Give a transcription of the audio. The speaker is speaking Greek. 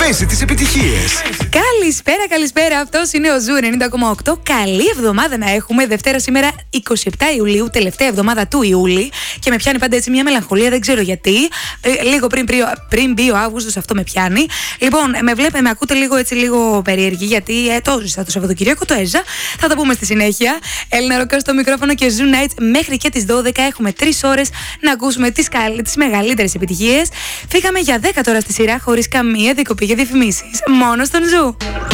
Παίζει τις επιτυχίες. Καλησπέρα. Αυτός είναι ο Ζου 90,8. Καλή εβδομάδα να έχουμε. Δευτέρα σήμερα 27 Ιουλίου, τελευταία εβδομάδα του Ιούλη. Και με πιάνει πάντα έτσι μια μελαγχολία, δεν ξέρω γιατί. Λίγο πριν μπει ο Αύγουστος, αυτό με πιάνει. Λοιπόν, με ακούτε λίγο περίεργη, γιατί το έζησα το Σαββατοκύριακο, το έζησα. Θα τα πούμε στη συνέχεια. Έλληνα Ροκά στο μικρόφωνο και Ζου Nights μέχρι και τις 12. Έχουμε 3 ώρες να ακούσουμε τις μεγαλύτερες επιτυχίες. Φύγαμε για 10 τώρα στη σειρά, χωρίς καμία διακοπή για διαφημίσεις. Μόνο στον Ζου.